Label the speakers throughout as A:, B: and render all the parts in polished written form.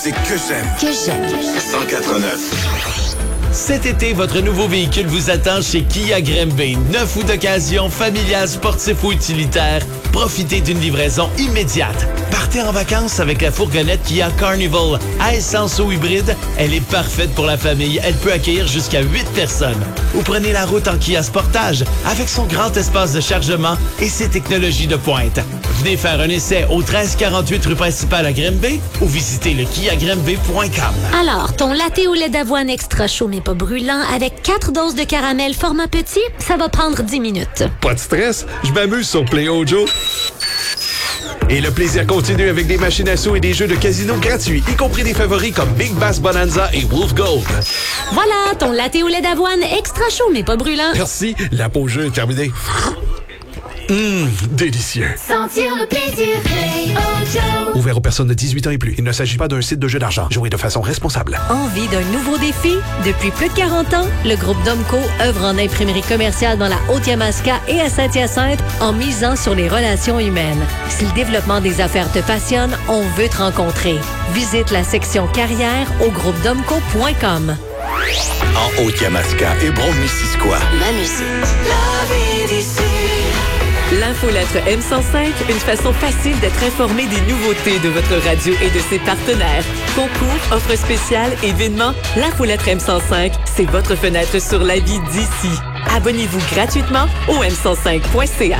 A: C'est que j'aime. 189.
B: Cet été, votre nouveau véhicule vous attend chez Kia Grimby. 9 août d'occasion, familial, sportif ou utilitaire. Profitez d'une livraison immédiate. Partez en vacances avec la fourgonnette Kia Carnival. À essence ou hybride, elle est parfaite pour la famille. Elle peut accueillir jusqu'à 8 personnes. Ou prenez la route en Kia Sportage avec son grand espace de chargement et ses technologies de pointe. Venez faire un essai au 1348 rue principale à Grimby ou visitez le kiagrimby.com.
C: Alors, ton latte au lait d'avoine extra chaud mais pas brûlant avec 4 doses de caramel format petit, ça va prendre 10 minutes.
D: Pas de stress, je m'amuse sur Play Ojo. Et le plaisir continue avec des machines à sous et des jeux de casino gratuits, y compris des favoris comme Big Bass Bonanza et Wolf Gold.
C: Voilà, ton latte au lait d'avoine extra chaud mais pas brûlant.
D: Merci, la pause jeu est terminée. Délicieux.
E: Sentir le plaisir, Play Ojo.
D: Ouvert aux personnes de 18 ans et plus. Il ne s'agit pas d'un site de jeu d'argent. Jouez de façon responsable.
F: Envie d'un nouveau défi? Depuis plus de 40 ans, le groupe Domco œuvre en imprimerie commerciale dans la Haute-Yamaska et à Saint-Hyacinthe en misant sur les relations humaines. Si le développement des affaires te passionne, on veut te rencontrer. Visite la section carrière au groupedomco.com.
A: En Haute-Yamaska et Brome-Missisquoi.
E: Ma musique. La vie d'ici.
F: L'infolettre M105, une façon facile d'être informé des nouveautés de votre radio et de ses partenaires. Concours, offres spéciales, événements, l'infolettre M105, c'est votre fenêtre sur la vie d'ici. Abonnez-vous gratuitement au m105.ca.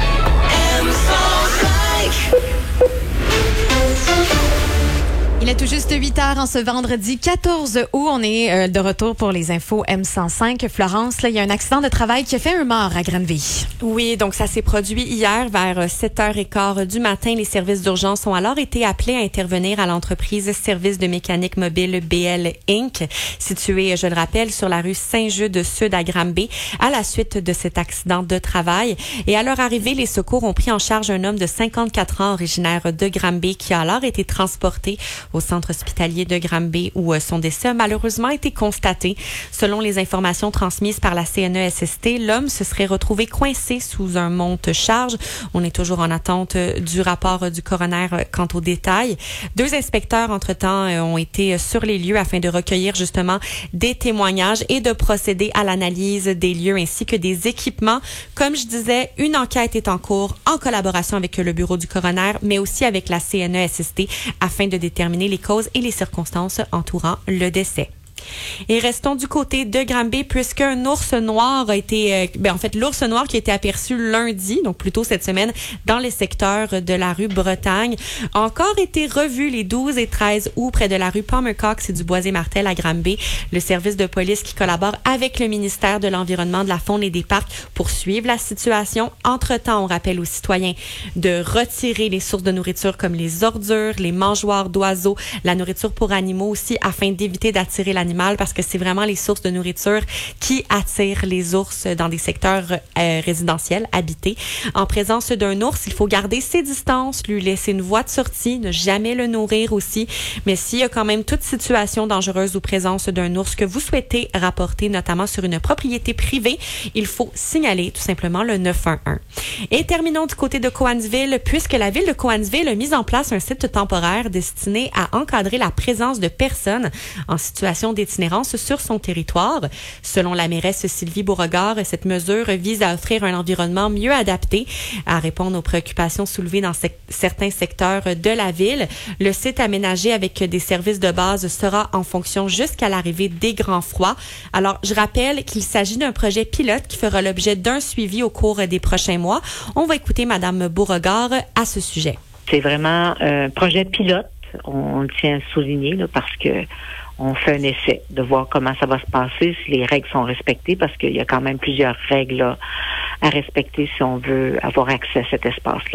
G: Il est tout juste 8 heures en ce vendredi 14 août. On est de retour pour les infos M105. Florence, là, il y a un accident de travail qui a fait un mort à Grenville.
H: Oui, donc ça s'est produit hier vers 7h15 du matin. Les services d'urgence ont alors été appelés à intervenir à l'entreprise Service de mécanique mobile BL Inc., située, je le rappelle, sur la rue Saint-Jude-Sud à Granby, à la suite de cet accident de travail. Et à leur arrivée, les secours ont pris en charge un homme de 54 ans originaire de Granby qui a alors été transporté au centre hospitalier de Granby où son décès a malheureusement été constaté. Selon les informations transmises par la CNESST, l'homme se serait retrouvé coincé sous un monte-charge. On est toujours en attente du rapport du coroner quant aux détails. 2 inspecteurs, entre-temps, ont été sur les lieux afin de recueillir justement des témoignages et de procéder à l'analyse des lieux ainsi que des équipements. Comme je disais, une enquête est en cours en collaboration avec le bureau du coroner, mais aussi avec la CNESST afin de déterminer les causes et les circonstances entourant le décès. Et restons du côté de Granby puisqu'un ours noir a été, l'ours noir qui a été aperçu lundi, donc plus tôt cette semaine, dans les secteurs de la rue Bretagne, a encore été revu les 12 et 13 août près de la rue Palmercox et du Boisé-Martel à Granby. Le service de police qui collabore avec le ministère de l'Environnement, de la Faune et des Parcs pour suivre la situation. Entre-temps, on rappelle aux citoyens de retirer les sources de nourriture comme les ordures, les mangeoires d'oiseaux, la nourriture pour animaux aussi afin d'éviter d'attirer l'animal parce que c'est vraiment les sources de nourriture qui attirent les ours dans des secteurs résidentiels habités. En présence d'un ours, il faut garder ses distances, lui laisser une voie de sortie, ne jamais le nourrir aussi. Mais s'il y a quand même toute situation dangereuse ou présence d'un ours que vous souhaitez rapporter, notamment sur une propriété privée, il faut signaler tout simplement le 911. Et terminons du côté de Cowansville, puisque la ville de Cowansville a mis en place un site temporaire destiné à encadrer la présence de personnes en situation d'itinérance sur son territoire. Selon la mairesse Sylvie Beauregard, cette mesure vise à offrir un environnement mieux adapté à répondre aux préoccupations soulevées dans certains secteurs de la ville. Le site aménagé avec des services de base sera en fonction jusqu'à l'arrivée des grands froids. Alors, je rappelle qu'il s'agit d'un projet pilote qui fera l'objet d'un suivi au cours des prochains mois. On va écouter Madame Beauregard à ce sujet.
I: C'est vraiment un projet pilote. On tient à souligner là, parce que on fait un essai de voir comment ça va se passer, si les règles sont respectées, parce qu'il y a quand même plusieurs règles là, à respecter si on veut avoir accès à cet espace-là.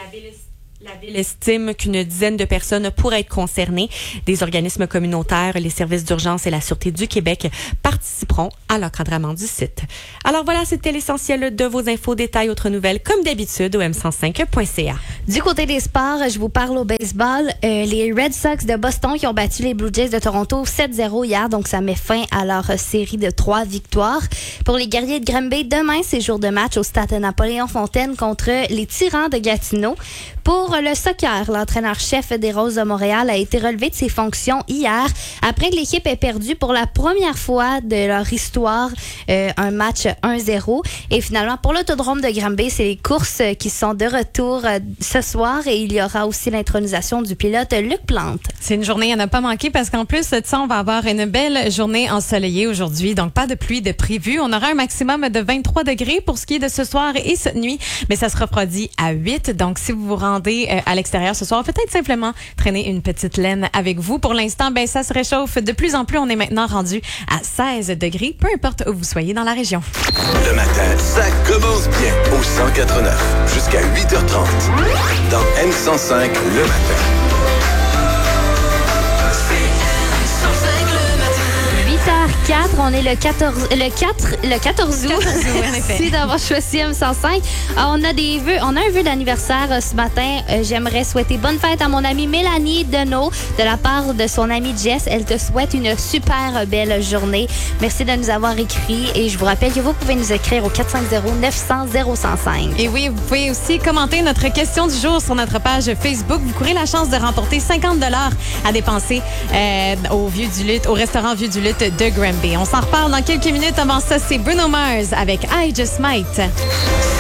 H: La Ville estime qu'une dizaine de personnes pourraient être concernées. Des organismes communautaires, les services d'urgence et la Sûreté du Québec participeront à l'encadrement du site. Alors voilà, c'était l'essentiel de vos infos, détails, autres nouvelles, comme d'habitude, au m105.ca.
J: Du côté des sports, je vous parle au baseball. Les Red Sox de Boston qui ont battu les Blue Jays de Toronto 7-0 hier, donc ça met fin à leur série de 3 victoires. Pour les Guerriers de Granby, demain, c'est jour de match au stade Napoléon-Fontaine contre les Tyrans de Gatineau. Pour le soccer, l'entraîneur-chef des Roses de Montréal a été relevé de ses fonctions hier après que l'équipe ait perdu pour la première fois de leur histoire un match 1-0. Et finalement, pour l'autodrome de Granby, c'est les courses qui sont de retour ce soir et il y aura aussi l'intronisation du pilote Luc Plante.
G: C'est une journée à ne pas manquer parce qu'en plus, on va avoir une belle journée ensoleillée aujourd'hui. Donc, pas de pluie de prévu. On aura un maximum de 23 degrés pour ce qui est de ce soir et cette nuit, mais ça se refroidit à 8. Donc, si vous vous rendez à l'extérieur ce soir, peut-être simplement traîner une petite laine avec vous. Pour l'instant, ça se réchauffe de plus en plus. On est maintenant rendu à 16 degrés, peu importe où vous soyez dans la région.
A: Le matin, ça commence bien au 104.9 jusqu'à 8h30 dans M105 le matin.
J: 8h04, on est le 14 août. Merci d'avoir choisi M105. On a un vœu d'anniversaire ce matin. J'aimerais souhaiter bonne fête à mon amie Mélanie Deneau de la part de son amie Jess. Elle te souhaite une super belle journée. Merci de nous avoir écrit et je vous rappelle que vous pouvez nous écrire au 450-900-0105.
G: Et oui, vous pouvez aussi commenter notre question du jour sur notre page Facebook. Vous courez la chance de remporter 50 $ à dépenser au restaurant Vieux du Lutte de Granby. On s'en reparle dans quelques minutes. Avant ça, c'est Bruno Mars avec I Just Might.